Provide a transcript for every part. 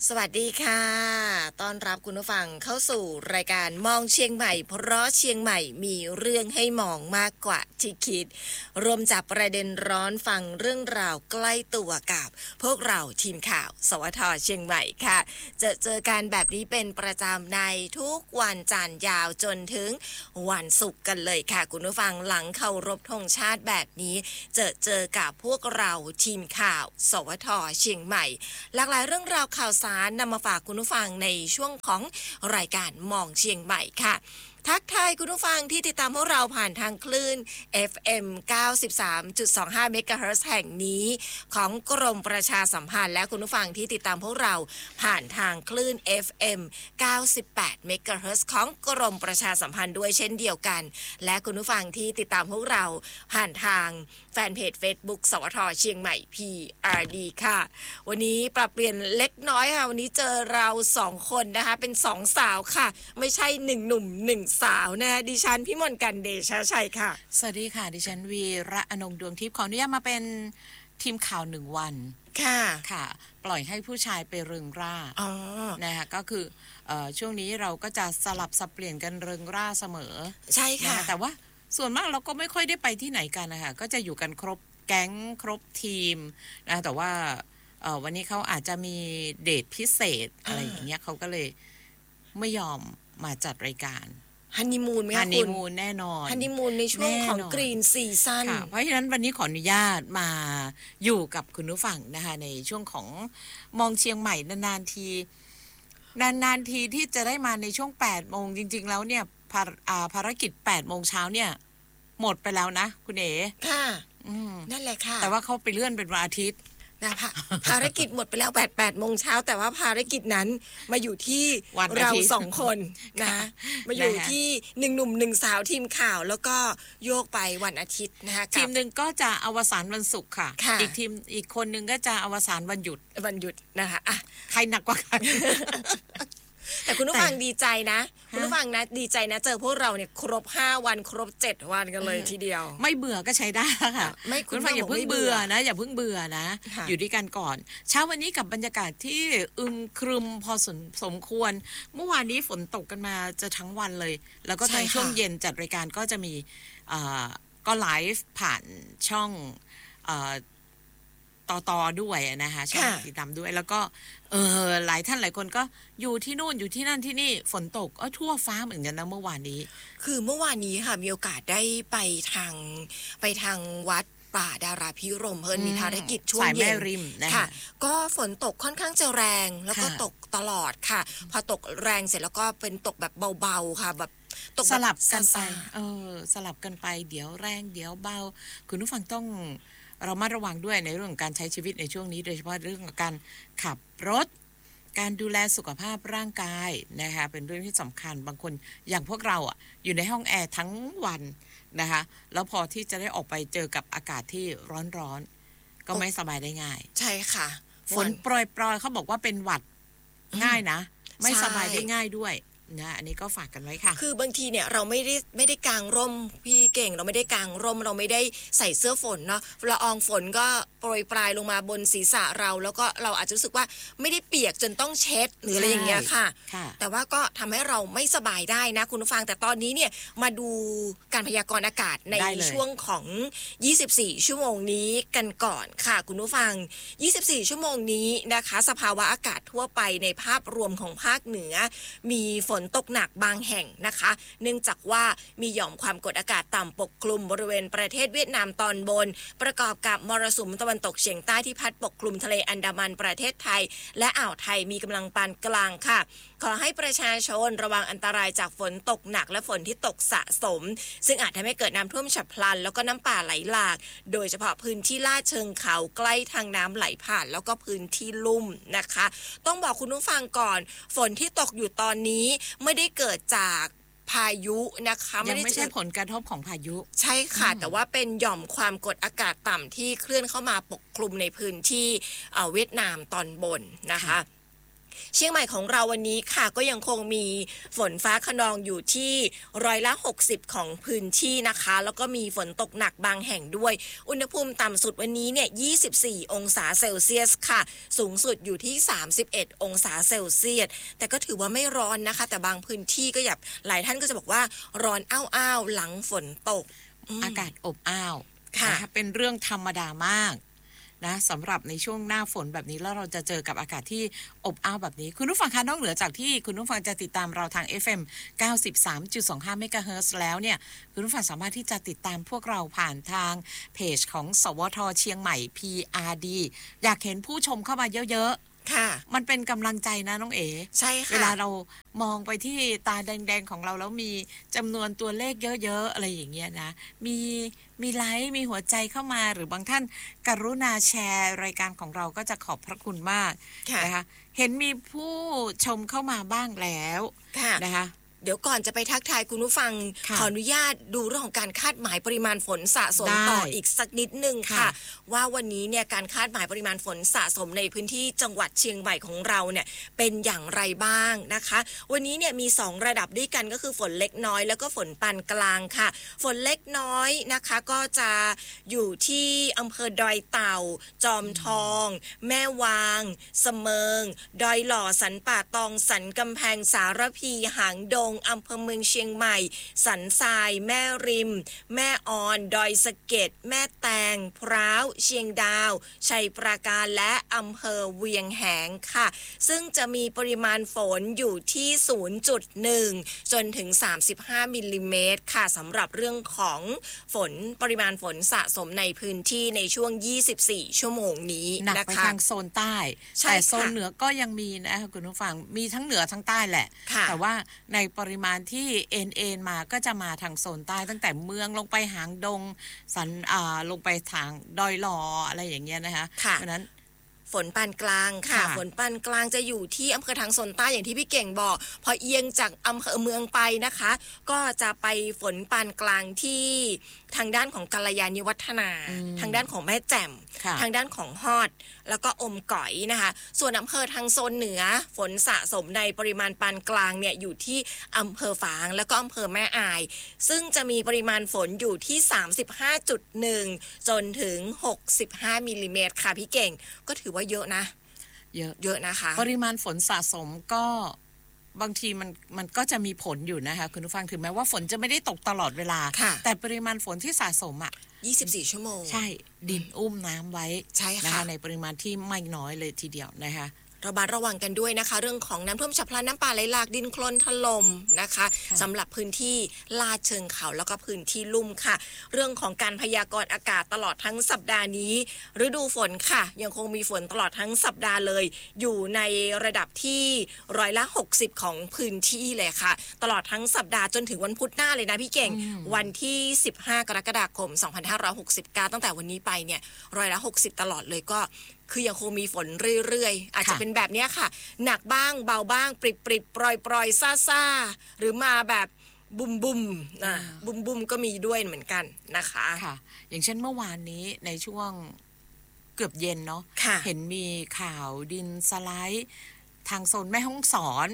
สวัสดีค่ะต้อนรับคุณผู้ฟังเข้าสู่รายการมองเชียงใหม่เพราะเชียงใหม่มีเรื่องให้มองมากกว่าที่คิดรวมจับประเด็นร้อนฟังเรื่องราวใกล้ตัวกับพวกเราทีมข่าวสวท.เชียงใหม่ค่ะเจอกันแบบนี้เป็นประจำในทุกวันจันทร์ยาวจนถึงวันศุกร์กันเลยค่ะคุณผู้ฟังหลังเคารพธงชาติแบบนี้เจอกับพวกเราทีมข่าวสวท.เชียงใหม่หลากหลายเรื่องราวข่าวสารนำมาฝากคุณผู้ฟังในช่วงของรายการมองเชียงใหม่ค่ะทักทายคุณผู้ฟังที่ติดตามพวกเราผ่านทางคลื่น FM 93.25 เมกะเฮิรตซ์แห่งนี้ของกรมประชาสัมพันธ์และคุณผู้ฟังที่ติดตามพวกเราผ่านทางคลื่น FM 98 เมกะเฮิรตซ์ของกรมประชาสัมพันธ์ด้วยเช่นเดียวกันและคุณผู้ฟังที่ติดตามพวกเราผ่านทางแฟนเพจ Facebook สวท.เชียงใหม่ PRD ค่ะวันนี้ปรับเปลี่ยนเล็กน้อยค่ะวันนี้เจอเรา2คนนะคะเป็น2สาวค่ะไม่ใช่1หนุ่ม1สาวนะดิฉันพี่มนต์กันเดชชัยค่ะสวัสดีค่ะดิฉันวีระอนงดวงทิพย์ขออนุญาตมาเป็นทีมข่าว1วันค่ะค่ะปล่อยให้ผู้ชายไปเริงร่านะคะก็คือช่วงนี้เราก็จะสลับสับเปลี่ยนกันเริงร่าเสมอใช่ค่ะแต่ว่าส่วนมากเราก็ไม่ค่อยได้ไปที่ไหนกันนะคะก็จะอยู่กันครบแก๊งครบทีมนะแต่ว่าวันนี้เขาอาจจะมีเดทพิเศษอะไรอย่างเงี้ยเขาก็เลยไม่ยอมมาจัดรายการฮันนีมูนไหมคะคุณฮันนีมูนแน่นอนฮันนีมูนในช่วงของกรีนซีซั่นเพราะฉะนั้นวันนี้ขออนุญาตมาอยู่กับคุณผู้ฟังนะคะในช่วงของมองเชียงใหม่นานๆทีที่จะได้มาในช่วง8โมงจริงๆแล้วเนี่ยภารกิจ8โมงเช้าเนี่ยหมดไปแล้วนะคุณเอ๋ค่ะนั่นแหละค่ะแต่ว่าเขาไปเลื่อนเป็นวันอาทิตย์นะคะภารกิจหมดไปแล้ว8โมงเช้าแต่ว่าภารกิจนั้นมาอยู่ที่เรา2คนนะมาอยู่ที่1หนุ่ม1สาวทีมข่าวแล้วก็โยกไปวันอาทิตย์นะคะทีมนึงก็จะอวสานวันศุกร์ค่ะอีกคนนึงก็จะอวสานวันหยุดนะคะอ่ะใครหนักกว่ากันแต่คุณผู้ฟังดีใจนะคุณผู้ฟังนะดีใจนะเจอพวกเราเนี่ยครบ5วันครบ7วันกันเลยทีเดียวไม่เบื่อก็ใช้ได้ค่ะคุณผู้ฟังอย่าเพิ่งเบื่อนะอย่าเพิ่งเบื่อนะอยู่ด้วยกันก่อนเช้าวันนี้กับบรรยากาศที่อึมครึมพอสมควรเมื่อวานนี้ฝนตกกันมาจะทั้งวันเลยแล้วก็ตอนช่วงเย็นจัดรายการก็จะมีก็ไลฟ์ผ่านช่องต่อด้วยนะคะช่องติดตามด้วยแล้วก็หลายท่านหลายคนก็อยู่ที่นู่นอยู่ที่นั่นที่นี่ฝนตกทั่วฟ้าเหมือนกันนะเมื่อวานนี้คือเมื่อวานนี้ค่ะมีโอกาสได้ไปทางวัดป่าดาราพิรมเพลินมีภารกิจช่วงเย็นค่ะก็ฝนตกค่อนข้างจะแรงแล้วก็ตกตลอดค่ะพอตกแรงเสร็จแล้วก็เป็นตกแบบเบาๆค่ะแบบตกสลับกันไปสลับกันไปเดี๋ยวแรงเดี๋ยวเบาคุณผู้ฟังต้องเรามาระวังด้วยในเรื่องของการใช้ชีวิตในช่วงนี้โดยเฉพาะเรื่องของการขับรถการดูแลสุขภาพร่างกายนะคะเป็นเรื่องที่สำคัญบางคนอย่างพวกเราอยู่ในห้องแอร์ทั้งวันนะคะแล้วพอที่จะได้ออกไปเจอกับอากาศที่ร้อนก็ไม่สบายได้ง่ายใช่ค่ะฝนโปรยเขาบอกว่าเป็นหวัดง่ายนะไม่สบายได้ง่ายด้วยนะอันนี้ก็ฝากกันไว้ค่ะคือบางทีเนี่ยเราไม่ได้กางร่มพี่เก่งเราไม่ได้กางร่มเราไม่ได้ใส่เสื้อฝนเนาะละอองฝนก็โปรยปลายลงมาบนศีรษะเราแล้วก็เราอาจจะรู้สึกว่าไม่ได้เปียกจนต้องเช็ดหรืออะไรอย่างเงี้ยค่ะแต่ว่าก็ทำให้เราไม่สบายได้นะคุณผู้ฟังแต่ตอนนี้เนี่ยมาดูการพยากรณ์อากาศในช่วงของ24ชั่วโมงนี้กันก่อนค่ะคุณผู้ฟัง24ชั่วโมงนี้นะคะสภาวะอากาศทั่วไปในภาพรวมของภาคเหนือมีฝนตกหนักบางแห่งนะคะเนื่องจากว่ามีหย่อมความกดอากาศต่ำปกคลุมบริเวณประเทศเวียดนามตอนบนประกอบกับมรสุมตะวันตกเฉียงใต้ที่พัดปกคลุมทะเลอันดามันประเทศไทยและอ่าวไทยมีกำลังปานกลางค่ะขอให้ประชาชนระวังอันตรายจากฝนตกหนักและฝนที่ตกสะสมซึ่งอาจทำให้เกิดน้ำท่วมฉับพลันแล้วก็น้ำป่าไหลหลากโดยเฉพาะพื้นที่ลาดเชิงเขาใกล้ทางน้ำไหลผ่านแล้วก็พื้นที่ลุ่มนะคะต้องบอกคุณผู้ฟังก่อนฝนที่ตกอยู่ตอนนี้ไม่ได้เกิดจากพายุนะคะยังไม่ใช่ผลกระทบของพายุใช่ค่ะแต่ว่าเป็นหย่อมความกดอากาศต่ำที่เคลื่อนเข้ามาปกคลุมในพื้นที่เวียดนามตอนบนนะคะเชียงใหม่ของเราวันนี้ค่ะก็ยังคงมีฝนฟ้าคะนองอยู่ที่60%ของพื้นที่นะคะแล้วก็มีฝนตกหนักบางแห่งด้วยอุณหภูมิต่ำสุดวันนี้เนี่ย24องศาเซลเซียสค่ะสูงสุดอยู่ที่31องศาเซลเซียสแต่ก็ถือว่าไม่ร้อนนะคะแต่บางพื้นที่ก็แบบหลายท่านก็จะบอกว่าร้อนอ้าวๆหลังฝนตกอากาศอบอ้าวค่ะเป็นเรื่องธรรมดามากนะสำหรับในช่วงหน้าฝนแบบนี้แล้วเราจะเจอกับอากาศที่อบอ้าวแบบนี้คุณผู้ฟังคะนอกเหนือจากที่คุณผู้ฟังจะติดตามเราทาง FM 93.25 เมกะเฮิรตซ์แล้วเนี่ยคุณผู้ฟังสามารถที่จะติดตามพวกเราผ่านทางเพจของสวท.เชียงใหม่ PRD อยากเห็นผู้ชมเข้ามาเยอะค่ะมันเป็นกำลังใจนะน้องเอ๋ใช่ค่ะเวลาเรามองไปที่ตาแดงๆของเราแล้วมีจำนวนตัวเลขเยอะๆอะไรอย่างเงี้ยนะมีไลค์มีหัวใจเข้ามาหรือบางท่านกรุณาแชร์รายการของเราก็จะขอบพระคุณมากนะคะเห็นมีผู้ชมเข้ามาบ้างแล้วนะคะเดี๋ยวก่อนจะไปทักทายคุณผู้ฟังขออนุญาตดูเรื่องของการคาดหมายปริมาณฝนสะสมต่ออีกสักนิดนึงค่ะว่าวันนี้เนี่ยการคาดหมายปริมาณฝนสะสมในพื้นที่จังหวัดเชียงใหม่ของเราเนี่ยเป็นอย่างไรบ้างนะคะวันนี้เนี่ยมี2ระดับด้วยกันก็คือฝนเล็กน้อยแล้วก็ฝนปานกลางค่ะฝนเล็กน้อยนะคะก็จะอยู่ที่อำเภอดอยเต่าจอมทองแม่วางเสมิงดอยหล่อสันป่าตองสันกำแพงสารพีหางดงอำเภอเมืองเชียงใหม่สันทรายแม่ริมแม่ออนดอยสะเก็ดแม่แตงพร้าวเชียงดาวชัยปราการและอำเภอเวียงแหงค่ะซึ่งจะมีปริมาณฝนอยู่ที่ 0.1 จนถึง35มิลลิเมตรค่ะสำหรับเรื่องของปริมาณฝนสะสมในพื้นที่ในช่วง24ชั่วโมงนี้หนักไปทางโซนใต้แต่โซนเหนือก็ยังมีนะคะคุณผู้ฟังมีทั้งเหนือทั้งใต้แหละแต่ว่าในปริมาณที่เอ็นมาก็จะมาทางโซนใต้ตั้งแต่เมืองลงไปหางดงสันลงไปทางดอยหลออะไรอย่างเงี้ยนะคะเพราะนั้นฝนปานกลางค่ะฝนปานกลางจะอยู่ที่อำเภอทางโซนใต้อย่างที่พี่เก่งบอกพอเอียงจากอำเภอเมืองไปนะคะก็จะไปฝนปานกลางที่ทางด้านของกัลยาณิวัฒนาทางด้านของแม่แจ่มทางด้านของฮอดแล้วก็อมก๋อยนะคะส่วนอำเภอทางโซนเหนือฝนสะสมในปริมาณปานกลางเนี่ยอยู่ที่อำเภอฝางแล้วก็อำเภอแม่อายซึ่งจะมีปริมาณฝนอยู่ที่ 35.1 จนถึง65มิลลิเมตรค่ะพี่เก่งก็ถือว่าเยอะนะเยอะนะคะปริมาณฝนสะสมก็บางทีมันก็จะมีผลอยู่นะคะคุณผู้ฟังถึงแม้ว่าฝนจะไม่ได้ตกตลอดเวลาแต่ปริมาณฝนที่สะสม 24ชั่วโมงใช่ดินอุ้มน้ำไว้ใช่ค่ะในปริมาณที่ไม่น้อยเลยทีเดียวนะคะระมัดระวังกันด้วยนะคะเรื่องของน้ำท่วมฉับพลันน้ำป่าไหลหลากดินโคลนถล่มนะคะสำหรับพื้นที่ลาดเชิงเขาแล้วก็พื้นที่ลุ่มค่ะเรื่องของการพยากรณ์อากาศตลอดทั้งสัปดาห์นี้ฤดูฝนค่ะยังคงมีฝนตลอดทั้งสัปดาห์เลยอยู่ในระดับที่60%ของพื้นที่เลยค่ะตลอดทั้งสัปดาห์จนถึงวันพุธหน้าเลยนะพี่เก่งวันที่15กรกฎาคม2569ตั้งแต่วันนี้ไปเนี่ย60%ตลอดเลยก็คือยังคงมีฝนเรื่อยๆอาจจะเป็นแบบนี้ค่ะหนักบ้างเบาบ้างปริบๆปล่อยๆซ่าๆหรือมาแบบบุมบุมก็มีด้วยเหมือนกันนะคะค่ะอย่างเช่นเมื่อวานนี้ในช่วงเกือบเย็นเนาะเห็นมีข่าวดินสไลด์ทางโซนแม่ฮ่องสอน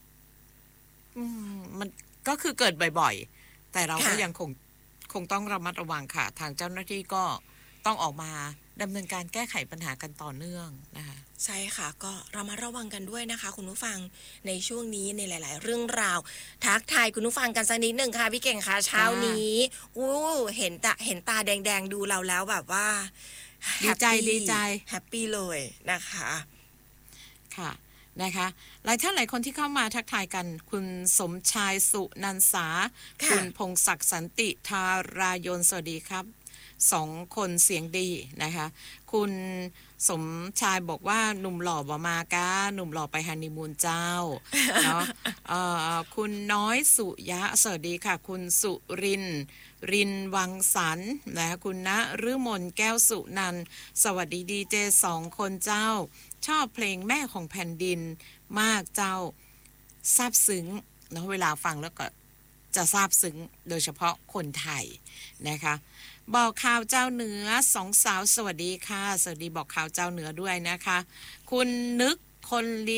มันก็คือเกิดบ่อยๆแต่เราก็ยังคงต้องระมัดระวังค่ะทางเจ้าหน้าที่ก็ต้องออกมาดำเนินการแก้ไขปัญหากันต่อเนื่องนะคะใช่ค่ะก็เรามาระวังกันด้วยนะคะคุณผู้ฟังในช่วงนี้ในหลายๆเรื่องราวทักทายคุณผู้ฟังกันสักนิดหนึ่งค่ะพี่เก่งค่ะเช้านี้เห็นตาแดงๆดูเราแล้วแบบว่าดีใจแฮปปี้เลยนะคะค่ะนะคะหลายท่านหลายคนที่เข้ามาทักทายกันคุณสมชายสุนันสาคุณพงศักดิ์สันติธารายนสวัสดีครับ2คนเสียงดีนะคะคุณสมชายบอกว่าหนุ่มหล่อบ่มากะหนุ่มหล่อไปฮันนีมูนเจ้าเนาะคุณน้อยสุยะสวัสดีค่ะคุณสุรินวังสรรนะคะคุณณฤมลแก้วสุนันสวัสดีดีเจ2คนเจ้าชอบเพลงแม่ของแผ่นดินมากเจ้าซาบซึ้งเนาะเวลาฟังแล้วก็จะซาบซึ้งโดยเฉพาะคนไทยนะคะบอกข่าวเจ้าเหนือ2สาวสวัสดีค่ะสวัสดีบอกข่าวเจ้าเหนือด้วยนะคะคุณนึกคนเลี้ยง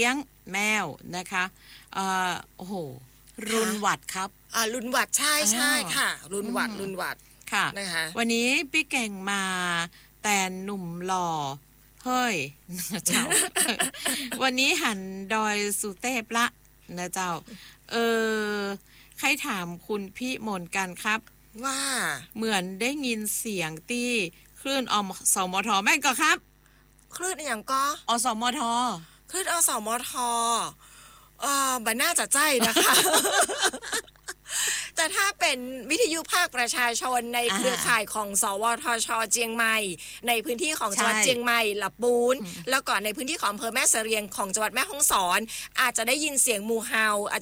แมวนะคะโอ้โหรุนหวัดครับรุนหวัดใช่ใช่ค่ะรุนหวัดค่ะนะคะวันนี้พี่เก่งมาแต่หนุ่มหล่อเฮ้ยนะเจ้า วันนี้หันดอยสุเทพละนะเจ้าใครถามคุณพี่มนกันครับว่าเหมือนได้ยินเสียงตี้คลื่นสมทแม่นก็ครับคลื่นอย่างก็สมทคลื่นสมทบันน่าจะใจนะคะ แต่ถ้าเป็นวิทยุภาคประชาชนในเครือข่ายของสวทช.เจียงใหม่ในพื้นที่ของจังหวัดเจียงใหม่หลับปูนแล้วก็ในพื้นที่ของอำเภอแม่เสรียงของจังหวัดแม่ฮ่องสอนอาจจะได้ยินเสียงมูเฮา